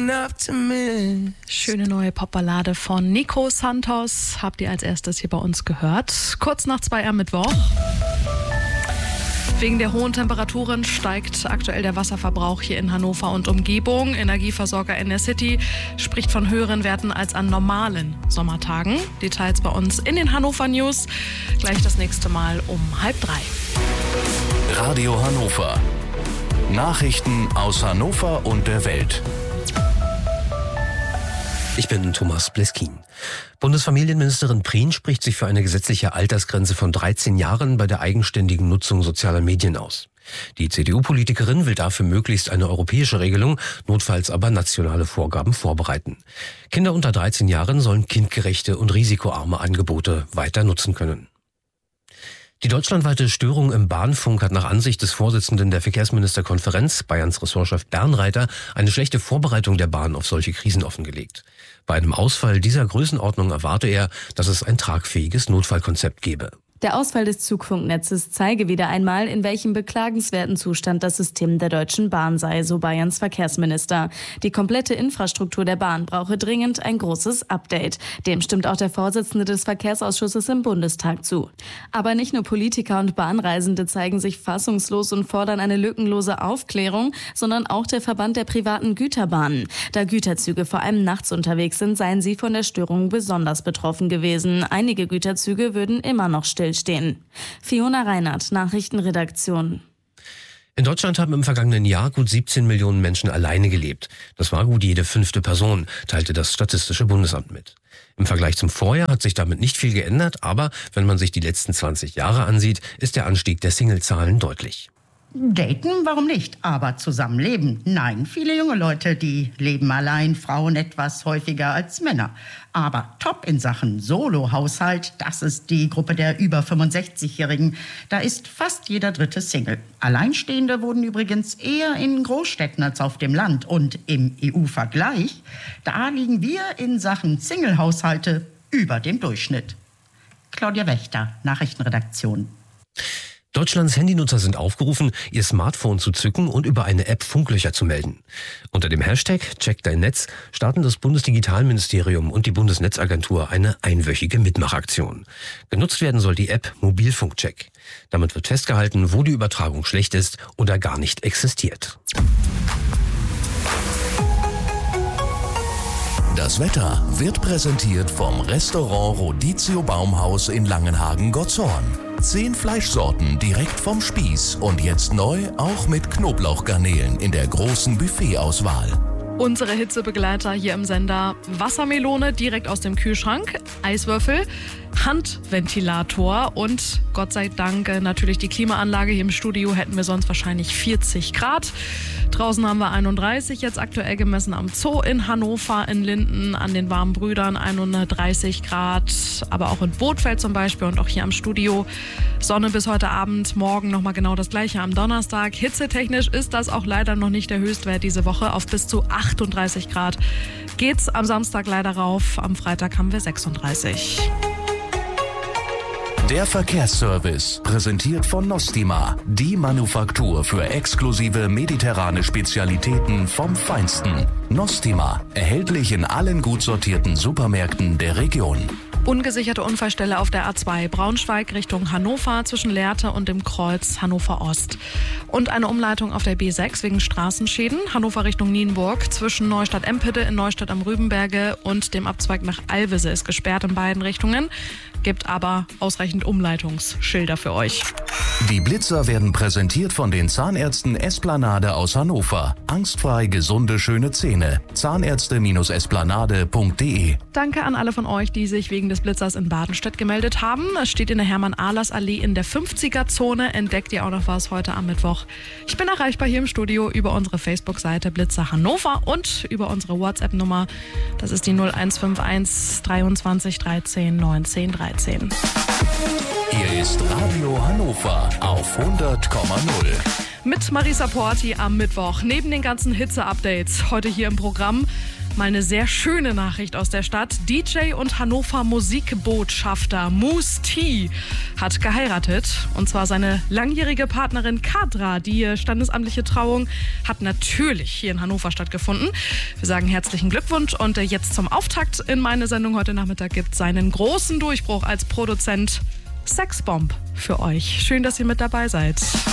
enough to miss. Schöne neue Popballade von Nico Santos habt ihr als erstes hier bei uns gehört. Kurz nach 2 am Mittwoch. Wegen der hohen Temperaturen steigt aktuell der Wasserverbrauch hier in Hannover und Umgebung. Energieversorger Enercity spricht von höheren Werten als an normalen Sommertagen. Details bei uns in den Hannover News. Gleich das nächste Mal um 2:30. Radio Hannover. Nachrichten aus Hannover und der Welt. Ich bin Thomas Bleskin. Bundesfamilienministerin Prien spricht sich für eine gesetzliche Altersgrenze von 13 Jahren bei der eigenständigen Nutzung sozialer Medien aus. Die CDU-Politikerin will dafür möglichst eine europäische Regelung, notfalls aber nationale Vorgaben vorbereiten. Kinder unter 13 Jahren sollen kindgerechte und risikoarme Angebote weiter nutzen können. Die deutschlandweite Störung im Bahnfunk hat nach Ansicht des Vorsitzenden der Verkehrsministerkonferenz, Bayerns Ressortchef Bernreiter, eine schlechte Vorbereitung der Bahn auf solche Krisen offengelegt. Bei einem Ausfall dieser Größenordnung erwarte er, dass es ein tragfähiges Notfallkonzept gebe. Der Ausfall des Zugfunknetzes zeige wieder einmal, in welchem beklagenswerten Zustand das System der Deutschen Bahn sei, so Bayerns Verkehrsminister. Die komplette Infrastruktur der Bahn brauche dringend ein großes Update. Dem stimmt auch der Vorsitzende des Verkehrsausschusses im Bundestag zu. Aber nicht nur Politiker und Bahnreisende zeigen sich fassungslos und fordern eine lückenlose Aufklärung, sondern auch der Verband der privaten Güterbahnen. Da Güterzüge vor allem nachts unterwegs sind, seien sie von der Störung besonders betroffen gewesen. Einige Güterzüge würden immer noch stillstehen. Fiona Reinhardt, Nachrichtenredaktion. In Deutschland haben im vergangenen Jahr gut 17 Millionen Menschen alleine gelebt. Das war gut jede 5. Person, teilte das Statistische Bundesamt mit. Im Vergleich zum Vorjahr hat sich damit nicht viel geändert, aber wenn man sich die letzten 20 Jahre ansieht, ist der Anstieg der Singlezahlen deutlich. Daten, warum nicht? Aber zusammenleben? Nein, viele junge Leute, die leben allein, Frauen etwas häufiger als Männer. Aber top in Sachen Solo-Haushalt, das ist die Gruppe der über 65-Jährigen. Da ist fast jeder dritte Single. Alleinstehende wurden übrigens eher in Großstädten als auf dem Land. Und im EU-Vergleich, da liegen wir in Sachen Single-Haushalte über dem Durchschnitt. Claudia Wächter, Nachrichtenredaktion. Deutschlands Handynutzer sind aufgerufen, ihr Smartphone zu zücken und über eine App Funklöcher zu melden. Unter dem Hashtag Check dein Netz starten das Bundesdigitalministerium und die Bundesnetzagentur eine einwöchige Mitmachaktion. Genutzt werden soll die App Mobilfunkcheck. Damit wird festgehalten, wo die Übertragung schlecht ist oder gar nicht existiert. Das Wetter wird präsentiert vom Restaurant Rodizio Baumhaus in Langenhagen-Gottshorn. 10 Fleischsorten direkt vom Spieß und jetzt neu auch mit Knoblauchgarnelen in der großen Buffetauswahl. Unsere Hitzebegleiter hier im Sender: Wassermelone direkt aus dem Kühlschrank, Eiswürfel, Handventilator und Gott sei Dank natürlich die Klimaanlage. Hier im Studio hätten wir sonst wahrscheinlich 40 Grad. Draußen haben wir 31, jetzt aktuell gemessen am Zoo in Hannover, in Linden, an den Warmen Brüdern 31 Grad, aber auch in Bothfeld zum Beispiel und auch hier am Studio. Sonne bis heute Abend, morgen nochmal genau das gleiche am Donnerstag. Hitzetechnisch ist das auch leider noch nicht der Höchstwert diese Woche. Auf bis zu 38 Grad geht's am Samstag leider rauf, am Freitag haben wir 36. Der Verkehrsservice, präsentiert von Nostima, die Manufaktur für exklusive mediterrane Spezialitäten vom Feinsten. Nostima, erhältlich in allen gut sortierten Supermärkten der Region. Ungesicherte Unfallstelle auf der A2 Braunschweig Richtung Hannover zwischen Lehrte und dem Kreuz Hannover Ost. Und eine Umleitung auf der B6 wegen Straßenschäden. Hannover Richtung Nienburg zwischen Neustadt-Empede in Neustadt am Rübenberge und dem Abzweig nach Alvese ist gesperrt in beiden Richtungen. Gibt aber ausreichend Umleitungsschilder für euch. Die Blitzer werden präsentiert von den Zahnärzten Esplanade aus Hannover. Angstfrei gesunde, schöne Zähne. Zahnärzte-esplanade.de. Danke an alle von euch, die sich wegen des Blitzers in Badenstedt gemeldet haben. Es steht in der Hermann-Ahlers-Allee in der 50er-Zone. Entdeckt ihr auch noch was heute am Mittwoch? Ich bin erreichbar hier im Studio über unsere Facebook-Seite Blitzer Hannover und über unsere WhatsApp-Nummer. Das ist die 0151 23 13 19 13. Hier ist Radio Hannover auf 100,0. Mit Marisa Porti am Mittwoch. Neben den ganzen Hitze-Updates heute hier im Programm Mal eine sehr schöne Nachricht aus der Stadt. DJ und Hannover Musikbotschafter Moose T hat geheiratet. Und zwar seine langjährige Partnerin Kadra. Die standesamtliche Trauung hat natürlich hier in Hannover stattgefunden. Wir sagen herzlichen Glückwunsch und jetzt zum Auftakt in meine Sendung heute Nachmittag gibt seinen großen Durchbruch als Produzent Sexbomb für euch. Schön, dass ihr mit dabei seid.